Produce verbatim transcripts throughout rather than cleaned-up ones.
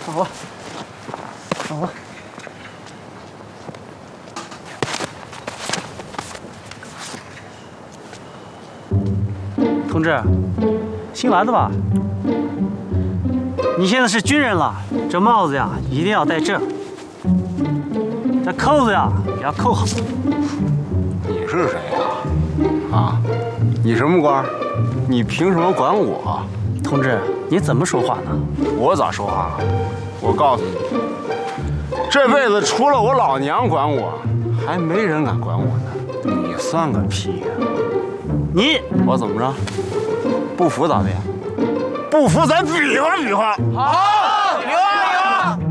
上火，上火。同志，姓蓝的吧？你现在是军人了，这帽子呀一定要戴正，这扣子呀也要扣好。 你是谁呀？啊，你什么官？你凭什么管我？ 同志，你怎么说话呢？ 我咋说话了？我告诉你，这辈子除了我老娘管我，还没人敢管我呢。你算个屁呀！ 你我怎么着？不服咋的呀？不服咱比划比划。 好，比划比划。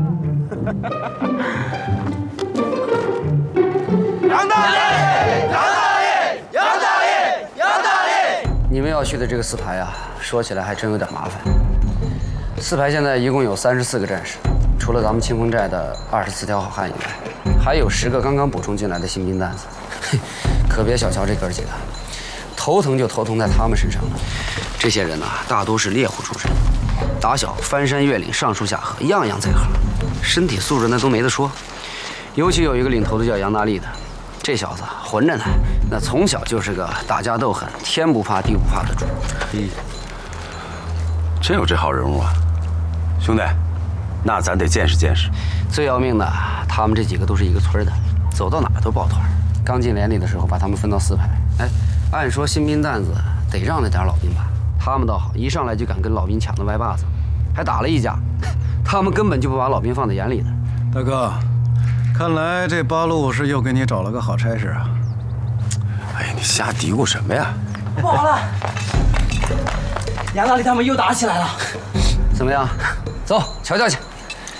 杨大爷，杨大爷，杨大爷，杨大爷。 你们要去的这个四排啊，说起来还真有点麻烦。四排现在一共有三十四个战士，除了咱们清风寨的二十四条好汉以外，还有十个刚刚补充进来的新兵蛋子。可别小瞧这哥几个，头疼就头疼在他们身上了。这些人呐、啊，大都是猎户出身，打小翻山越岭、上树下河，样样在行，身体素质那都没得说。尤其有一个领头的叫杨大力的，这小子混着呢，那从小就是个打架斗狠、天不怕地不怕的主。 嘿，真有这号人物啊！兄弟，那咱得见识见识。 最要命的，他们这几个都是一个村的，走到哪儿都抱团。刚进连里的时候，把他们分到四排。哎，按说新兵蛋子得让着点老兵吧，他们倒好，一上来就敢跟老兵抢那歪把子，还打了一架。他们根本就不把老兵放在眼里的。 大哥，看来这八路是又给你找了个好差事啊！ 哎呀，你瞎嘀咕什么呀？ 不好了，杨大力他们又打起来了。 怎么样？走，瞧瞧去。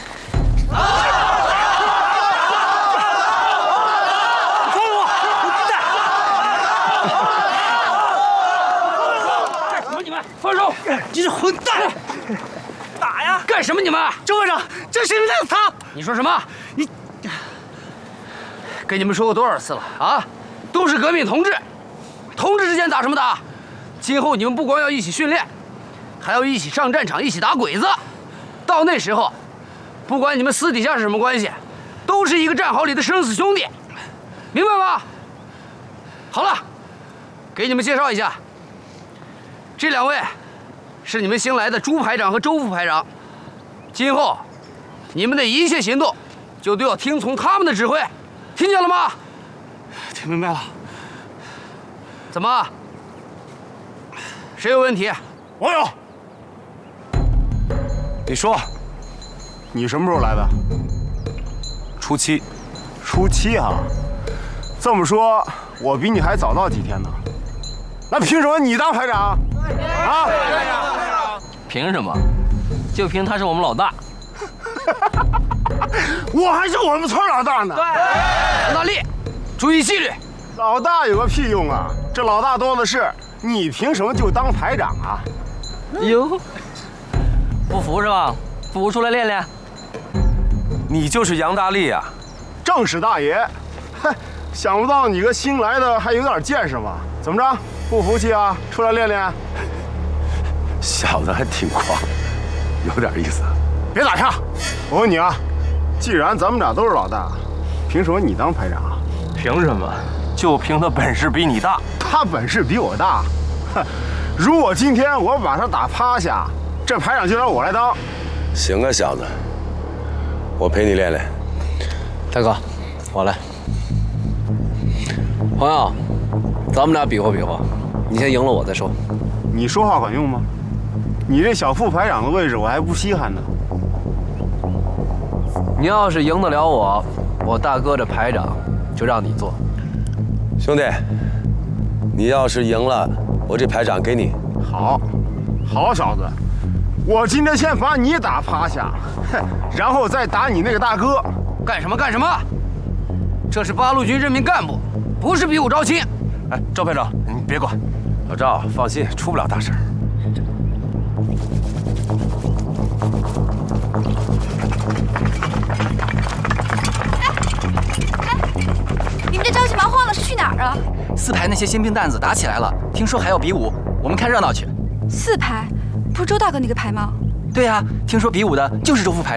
放手！你这混蛋！打呀！ 干什么你们？ 周会长，这是他！ 你说什么？你跟你们说过多少次了啊？都是革命同志，同志之间打什么打？今后你们不光要一起训练，还要一起上战场，一起打鬼子。到那时候，不管你们私底下是什么关系，都是一个战壕里的生死兄弟，明白吗？好了，给你们介绍一下。这两位是你们新来的朱排长和周副排长，今后你们的一切行动就都要听从他们的指挥，听见了吗？ 听明白了。 怎么？谁有问题？ 我有。 你说， 你什么时候来的？ 初七。 初七啊？这么说，我比你还早到几天呢。那凭什么你当排长？啊！ 凭什么？就凭他是我们老大。 我还是我们村老大呢。 杨大力，注意纪律。 老大有个屁用啊！这老大多的是，你凭什么就当排长啊？ 哟，不服是吧？不服出来练练。 你就是杨大力啊？ 正是大爷。哼，想不到你个新来的还有点见识嘛？怎么着？不服气啊？出来练练。 小子还挺狂，有点意思。 别打岔！我问你啊，既然咱们俩都是老大，凭什么你当排长啊？ 凭什么？就凭他本事比你大。 他本事比我大。哼！如果今天我把他打趴下，这排长就让我来当。 行啊，小子，我陪你练练。 大哥，我来。朋友，咱们俩比划比划，你先赢了我再说。 你说话管用吗？你这小副排长的位置我还不稀罕呢。 你要是赢得了我，我大哥这排长就让你做。 兄弟，你要是赢了，我这排长给你。 好，好小子，我今天先把你打趴下，哼，然后再打你那个大哥。 干什么干什么？这是八路军任命干部，不是比武招亲。 哎，赵排长，你别管。老赵，放心，出不了大事。 你们这着急忙慌的是去哪儿啊？ 四排那些新兵蛋子打起来了，听说还要比武，我们看热闹去。 四排，不是周大哥那个排吗？ 对呀、啊，听说比武的就是周副排长。